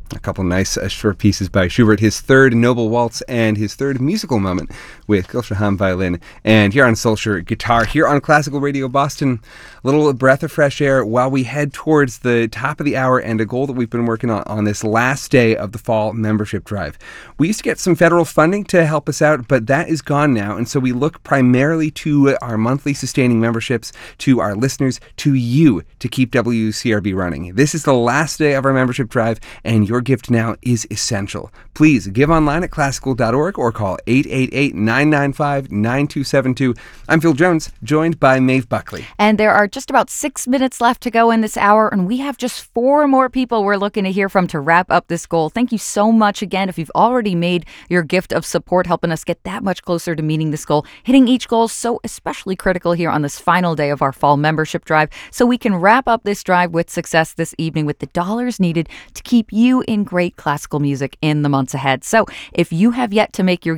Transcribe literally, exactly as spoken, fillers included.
A couple nice uh, short pieces by Schubert, his third Noble Waltz and his third musical moment with Gilshaham violin and Jaron Solskjaer guitar here on Classical Radio Boston. A little breath of fresh air while we head towards the top of the hour and a goal that we've been working on on this last day of the fall membership drive. We used to get some federal funding to help us out, but that is gone now, and so we look primarily to our monthly sustaining memberships, to our listeners, to you to keep W C R B running. This is the last day of our membership drive, and your gift now is essential. Please give online at classical dot org or call eight eight eight, nine nine five, nine two seven two. I'm Phil Jones, joined by Maeve Buckley. And there are just about six minutes left to go in this hour, and we have just four more people we're looking to hear from to wrap up this goal. Thank you so much again if you've already made your gift of support, helping us get that much closer to meeting this goal. Hitting each goal is so especially critical here on this final day of our fall membership drive, so we can wrap up this drive with success this evening with the dollars needed to keep you in great classical music in the months ahead. So if you have yet to make your